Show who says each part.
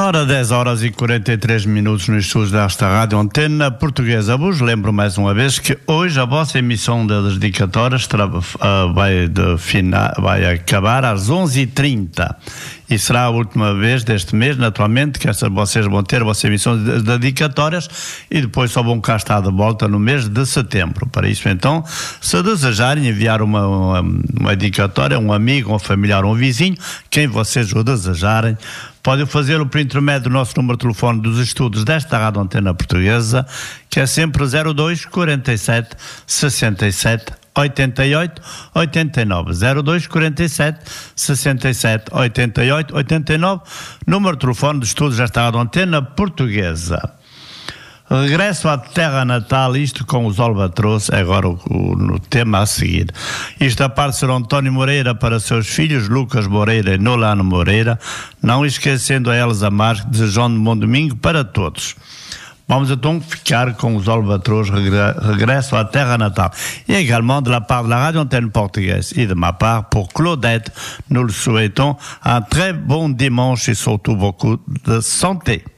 Speaker 1: Ora, 10 horas e 43 minutos nos estúdios desta Rádio Antena Portuguesa. Vos lembro mais uma vez que hoje a vossa emissão das dedicatórias vai acabar às 11h30 e será a última vez deste mês, naturalmente, que vocês vão ter a vossa emissão de dedicatórias e depois só vão cá estar de volta no mês de setembro. Para isso, então, se desejarem enviar uma dedicatória a um amigo, um familiar, um vizinho, quem vocês o desejarem, podem fazê-lo por intermédio do nosso número de telefone dos estudos desta Rádio Antena Portuguesa, que é sempre 02 47 67 88 89. 02 47 67 88 89, número de telefone dos estudos desta Rádio Antena Portuguesa. Regresso à terra natal, isto com os Albatros, é agora o tema a seguir. Isto a parte de Sr. António Moreira para seus filhos Lucas Moreira e Nolano Moreira, não esquecendo a Elza Marques, desejando um bom domingo para todos. Vamos então ficar com os Albatros, regresso à terra natal. Et également de la part de la Radio Antenne Portugaise et de ma part pour Claudette, nous le souhaitons un très bon dimanche et surtout beaucoup de santé.